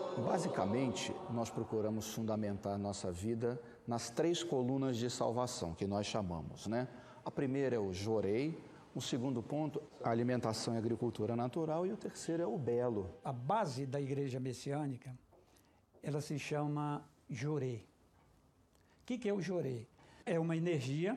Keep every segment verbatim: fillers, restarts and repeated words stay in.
Basicamente, nós procuramos fundamentar a nossa vida nas três colunas de salvação, que nós chamamos, né? A primeira é o Jorei, o segundo ponto, a alimentação e agricultura natural, e o terceiro é o belo. A base da igreja messiânica, ela se chama Jorei. O que, que é o Jorei? É uma energia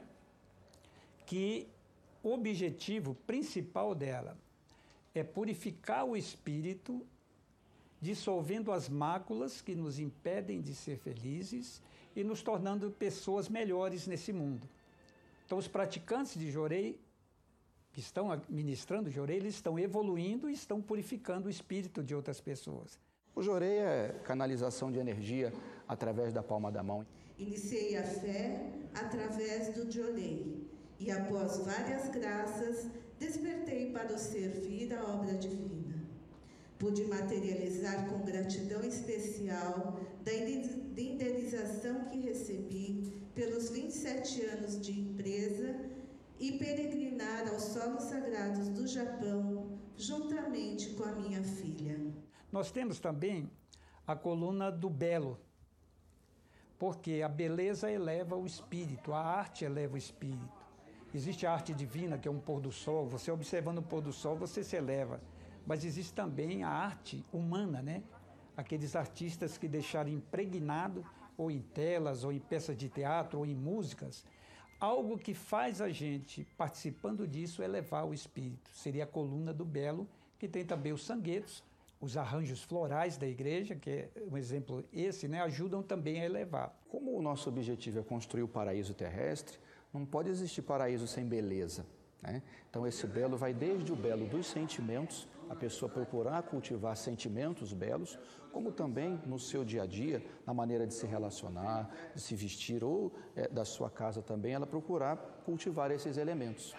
que o objetivo principal dela é purificar o espírito, dissolvendo as máculas que nos impedem de ser felizes e nos tornando pessoas melhores nesse mundo. Então, os praticantes de Jorei, que estão ministrando Jorei, eles estão evoluindo e estão purificando o espírito de outras pessoas. O Jorei é canalização de energia através da palma da mão. Iniciei a fé através do Jorei e, após várias graças, despertei para o servir a obra divina. Pude materializar com gratidão especial da indenização que recebi pelos vinte e sete anos de empresa e peregrinar aos solos sagrados do Japão, juntamente com a minha filha. Nós temos também a coluna do belo, porque a beleza eleva o espírito, a arte eleva o espírito. Existe a arte divina, que é um pôr do sol, você observando o pôr do sol, você se eleva. Mas existe também a arte humana, né? Aqueles artistas que deixaram impregnado, ou em telas, ou em peças de teatro, ou em músicas, algo que faz a gente, participando disso, elevar o espírito. Seria a coluna do belo, que tem também os sanguetos, os arranjos florais da igreja, que é um exemplo esse, né? Ajudam também a elevar. Como o nosso objetivo é construir o paraíso terrestre, não pode existir paraíso sem beleza, né? Então esse belo vai desde o belo dos sentimentos, a pessoa procurar cultivar sentimentos belos, como também no seu dia a dia, na maneira de se relacionar, de se vestir, ou é, da sua casa também, ela procurar cultivar esses elementos.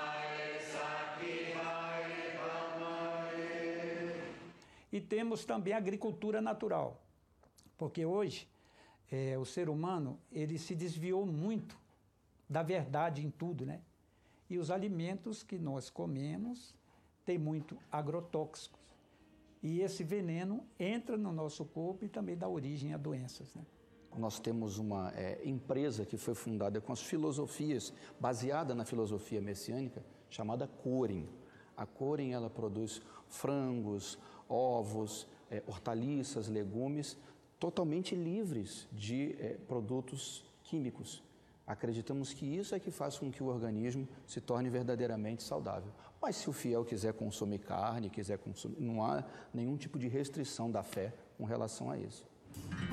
E temos também a agricultura natural, porque hoje é, o ser humano ele se desviou muito da verdade em tudo, né? E os alimentos que nós comemos têm muito agrotóxicos. E esse veneno entra no nosso corpo e também dá origem a doenças, né? Nós temos uma é, empresa que foi fundada com as filosofias, baseada na filosofia messiânica, chamada Corin. A Corin, ela produz frangos, ovos, é, hortaliças, legumes, totalmente livres de é, produtos químicos. Acreditamos que isso é que faz com que o organismo se torne verdadeiramente saudável. Mas se o fiel quiser consumir carne, quiser consumir, não há nenhum tipo de restrição da fé com relação a isso.